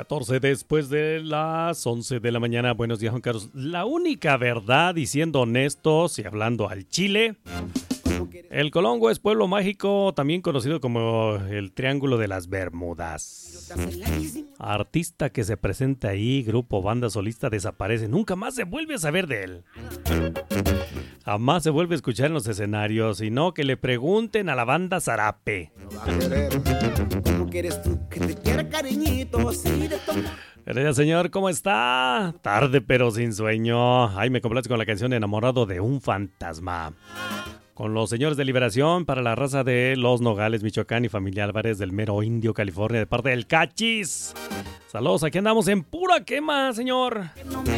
14 después de las 11 de la mañana. Buenos días, Juan Carlos. La única verdad, y siendo honestos y hablando al chile, el Colongo es pueblo mágico, también conocido como el Triángulo de las Bermudas. Artista que se presenta ahí, grupo, banda, solista, desaparece. Nunca más se vuelve a saber de él. Jamás se vuelve a escuchar en los escenarios, sino que le pregunten a la banda Zarape. Querida señor, ¿cómo está? Tarde pero sin sueño. Ay, me complace con la canción Enamorado de un fantasma. Con los señores de Liberación para la raza de Los Nogales, Michoacán y familia Álvarez del Mero Indio, California, de parte del Cachis. Saludos, aquí andamos en pura quema, señor.